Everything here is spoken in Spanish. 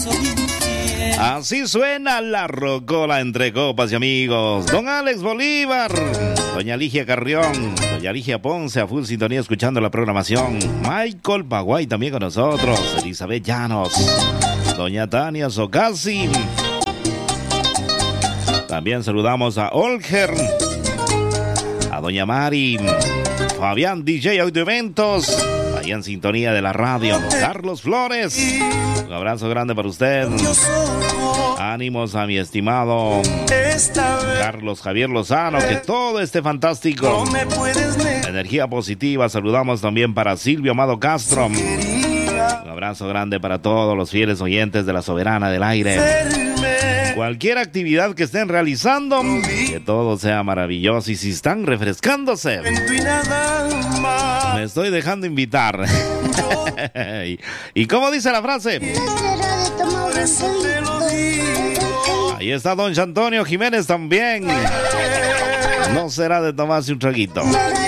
Así suena la rocola entre copas y amigos. Don Alex Bolívar, doña Ligia Carrión, doña Ligia Ponce a full sintonía escuchando la programación. Michael Paguay también con nosotros. Elizabeth Llanos, doña Tania Socasi. También saludamos a Olger, a doña Mari, Fabián DJ Audio Eventos, ahí en sintonía de la radio. Carlos Flores, un abrazo grande para usted. Ánimos a mi estimado Carlos Javier Lozano, que todo esté fantástico. Energía positiva. Saludamos también para Silvio Amado Castro. Un abrazo grande para todos los fieles oyentes de la Soberana del Aire. Cualquier actividad que estén realizando, que todo sea maravilloso. Y si están refrescándose, me estoy dejando invitar. ¿Y cómo dice la frase? Ahí está don Antonio Jiménez también. No será de tomarse un traguito.